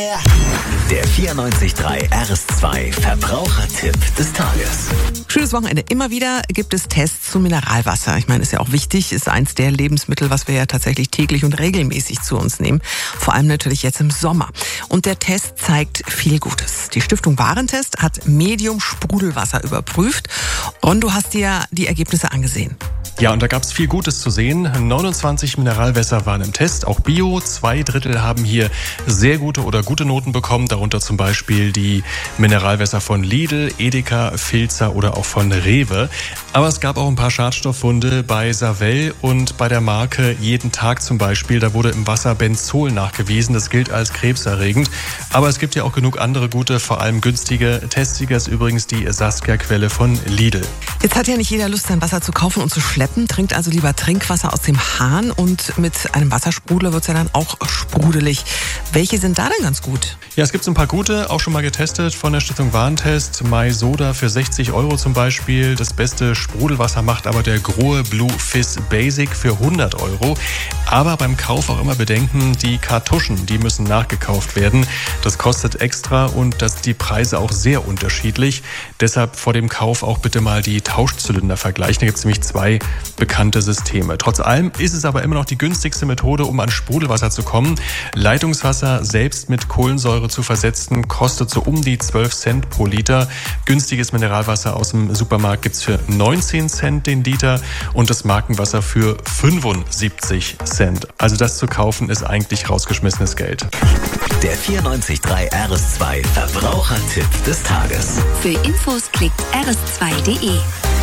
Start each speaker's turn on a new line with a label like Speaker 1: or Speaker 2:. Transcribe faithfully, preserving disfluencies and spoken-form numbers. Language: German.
Speaker 1: Der vierundneunzig Komma drei R S zwei Verbrauchertipp des Tages.
Speaker 2: Schönes Wochenende. Immer wieder gibt es Tests zu Mineralwasser. Ich meine, ist ja auch wichtig, ist eins der Lebensmittel, was wir ja tatsächlich täglich und regelmäßig zu uns nehmen. Vor allem natürlich jetzt im Sommer. Und der Test zeigt viel Gutes. Die Stiftung Warentest hat Medium-Sprudelwasser überprüft. Ron, du hast dir die Ergebnisse angesehen.
Speaker 3: Ja, und da gab es viel Gutes zu sehen. neunundzwanzig Mineralwässer waren im Test, auch Bio. Zwei Drittel haben hier sehr gute oder gute Noten bekommen, darunter zum Beispiel die Mineralwässer von Lidl, Edeka, Filzer oder auch von Rewe. Aber es gab auch ein paar Schadstofffunde bei Savell und bei der Marke Jeden Tag zum Beispiel. Da wurde im Wasser Benzol nachgewiesen. Das gilt als krebserregend. Aber es gibt ja auch genug andere gute, vor allem günstige Testsieger. Ist übrigens die Saskia-Quelle von Lidl.
Speaker 2: Jetzt hat ja nicht jeder Lust, sein Wasser zu kaufen und zu schleppen. Trinkt also lieber Trinkwasser aus dem Hahn und mit einem Wassersprudler wird es ja dann auch sprudelig. Welche sind da denn ganz gut?
Speaker 3: Ja, es gibt ein paar gute, auch schon mal getestet von der Stiftung Warentest. My Soda für sechzig Euro zum Beispiel. Das beste Sprudelwasser macht aber der Grohe Blue Fizz Basic für hundert Euro. Aber beim Kauf auch immer bedenken, die Kartuschen, die müssen nachgekauft werden. Das kostet extra und das die Preise auch sehr unterschiedlich. Deshalb vor dem Kauf auch bitte mal die Tauschzylinder vergleichen. Da gibt es nämlich zwei bekannte Systeme. Trotz allem ist es aber immer noch die günstigste Methode, um an Sprudelwasser zu kommen. Leitungswasser selbst mit Kohlensäure zu versetzen, kostet so um die zwölf Cent pro Liter. Günstiges Mineralwasser aus dem Supermarkt gibt es für neunzehn Cent den Liter und das Markenwasser für fünfundsiebzig Cent. Also das zu kaufen ist eigentlich rausgeschmissenes Geld.
Speaker 1: Der vierundneunzig Komma drei R S zwei Verbrauchertipp des Tages.
Speaker 4: Für Infos klickt r s zwei punkt d e.